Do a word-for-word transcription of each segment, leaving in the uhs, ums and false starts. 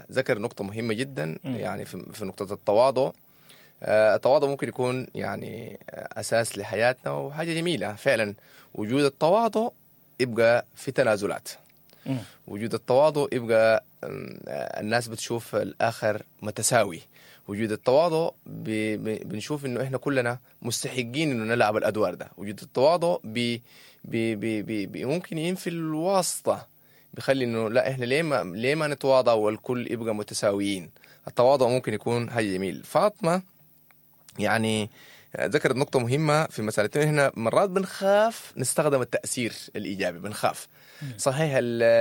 ذكر نقطة مهمة جدا يعني في, في نقطة التواضع. آه التواضع ممكن يكون يعني أساس لحياتنا وحاجة جميلة فعلا. وجود التواضع يبقى في تنازلات. م. وجود التواضع يبقى الناس بتشوف الآخر متساوي. وجود التواضع بنشوف إنه إحنا كلنا مستحقين إنه نلعب الأدوار ده. وجود التواضع بي بي بي بي بي ممكن ينفي الواسطة، بيخلي إنه لا إحنا ليه ما ليه ما نتواضع والكل يبقى متساويين. التواضع ممكن يكون حاجة جميل. فاطمة يعني ذكرت نقطة مهمة في مسألتين. هنا مرات بنخاف نستخدم التأثير الإيجابي، بنخاف صحيح.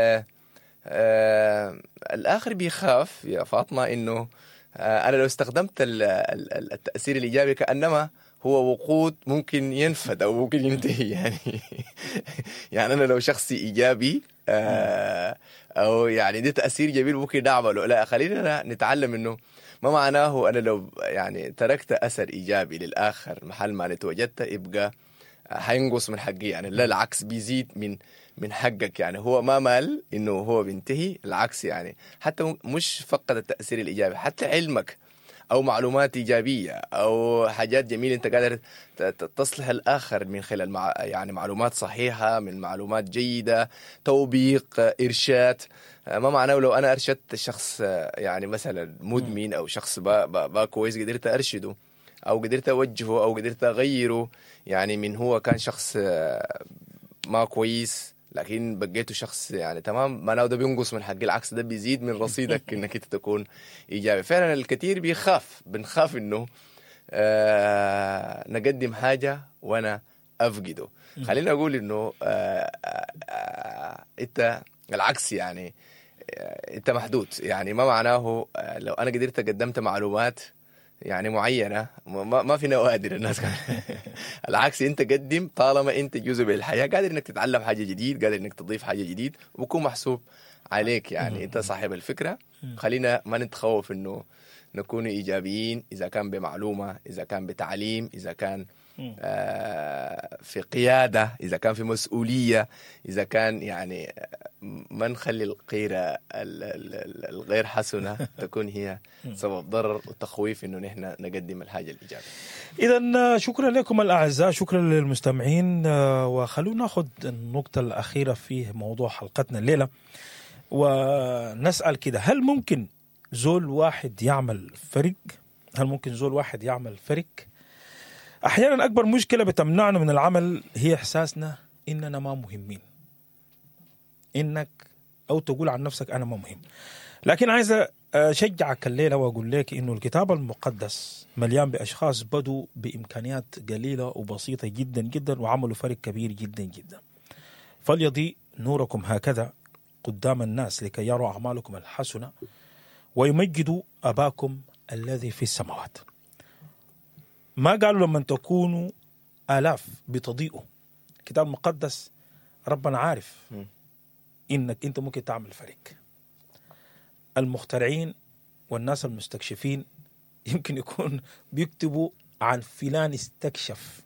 آه الآخر بيخاف يا فاطمة إنه آه أنا لو استخدمت التأثير الإيجابي كأنما هو وقود ممكن ينفد أو ممكن ينتهي يعني. يعني أنا لو شخصي إيجابي آه أو يعني دي تأثير جميل ممكن نعمله. لا، خلينا نتعلم إنه ما معناه أنا لو يعني تركت أثر إيجابي للآخر محل ما نتوجدت يبقى حينقص من حقي. يعني لا، العكس بيزيد من من حقك. يعني هو ما مال إنه هو بينتهي، العكس. يعني حتى مش فقط التأثير الإيجابي، حتى علمك أو معلومات إيجابية أو حاجات جميلة أنت قادر تصلح الآخر من خلال مع يعني معلومات صحيحة، من معلومات جيدة، توبيق، إرشاد. ما معناه لو أنا أرشدت شخص يعني مثلا مدمن أو شخص با, با, با كويس قدرت أرشده أو قدرت أوجهه أو قدرت أغيره يعني من هو كان شخص ما كويس لكن بقيته شخص يعني تمام، ما ده بينقص من حق، العكس ده بيزيد من رصيدك انك انت تكون ايجابي. فعلا الكثير بيخاف بنخاف انه آه نقدم حاجة وانا افقده. خلينا اقول انه آه آه آه انت العكس. يعني آه انت محدود. يعني ما معناه آه لو انا قدرت قدمت معلومات يعني معينة ما, ما في نوادر الناس. العكس، انت قدم طالما انت جزء من الحياة، قادر انك تتعلم حاجة جديد، قادر انك تضيف حاجة جديد وبكون محسوب عليك. يعني انت صاحب الفكرة. خلينا ما نتخوف انه نكون ايجابيين اذا كان بمعلومة، اذا كان بتعليم، اذا كان آه في قيادة، اذا كان في مسؤولية، اذا كان يعني ما نخلي القيرة الغير حسنة تكون هي سبب ضرر وتخويف انه نحن نقدم الحاجة الإيجابية. إذن شكرا لكم الأعزاء، شكرا للمستمعين. وخلونا نأخذ النقطة الأخيرة في موضوع حلقتنا الليلة ونسأل كده: هل ممكن زول واحد يعمل فرق؟ هل ممكن زول واحد يعمل فرق؟ أحيانا أكبر مشكلة بتمنعنا من العمل هي إحساسنا إننا ما مهمين، إنك أو تقول عن نفسك أنا ما مهم. لكن عايز أشجعك الليلة وأقول لك إنه الكتاب المقدس مليان بأشخاص بدوا بإمكانيات قليلة وبسيطة جدا جدا وعملوا فرق كبير جدا جدا. فليضيء نوركم هكذا قدام الناس لكي يروا أعمالكم الحسنة ويمجدوا أباكم الذي في السماوات. ما قالوا لما تكونوا آلاف بتضيئوا. الكتاب المقدس ربنا عارف إنك أنت ممكن تعمل فرق. المخترعين والناس المستكشفين يمكن يكون بيكتبوا عن فلان استكشف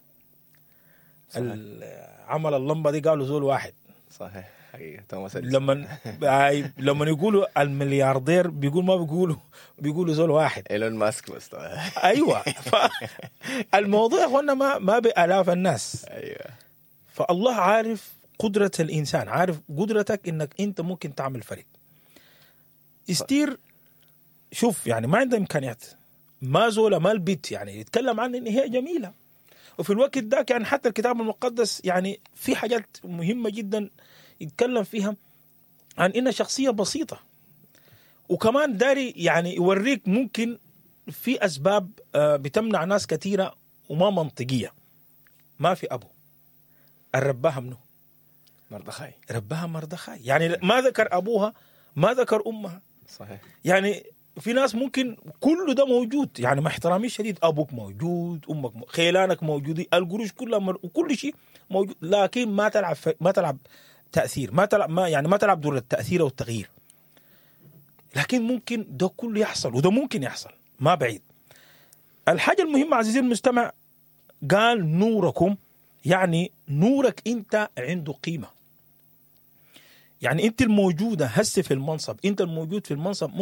عمل اللمبة دي، قالوا زول واحد. صحيح حقيقة. لما لما يقولوا الملياردير بيقول ما بيقولوا بيقولوا زول واحد، إيلون ماسك بس. أيوة. الموضوع هنا ما ما بآلاف الناس. أيوة. فالله عارف قدرة الإنسان، عارف قدرتك إنك أنت ممكن تعمل فرق. استير شوف يعني ما عنده إمكانيات، ما زولا ما البيت يعني يتكلم عن إن هي جميلة. وفي الوقت ده كان حتى الكتاب المقدس يعني في حاجات مهمة جدا يتكلم فيها عن إنها شخصية بسيطة. وكمان داري يعني يوريك ممكن في أسباب بتمنع ناس كثيرة وما منطقية. ما في أبو الرباها منه مردخاي، رباها مردخاي. يعني ما ذكر أبوها ما ذكر أمها. صحيح. يعني في ناس ممكن كل ده موجود، يعني مع احترامي الشديد أبوك موجود، أمك موجود، خيلانك موجودين، القروش كلها مر... وكل شيء موجود، لكن ما تلعب ف... ما تلعب تأثير، ما تلعب ما يعني ما تلعب دور التأثير والتغيير. لكن ممكن ده كله يحصل وده ممكن يحصل ما بعيد. الحاجة المهمة عزيزي المستمع، قال نوركم، يعني نورك أنت عنده قيمة. يعني أنت الموجودة هسه في المنصب، أنت الموجود في المنصب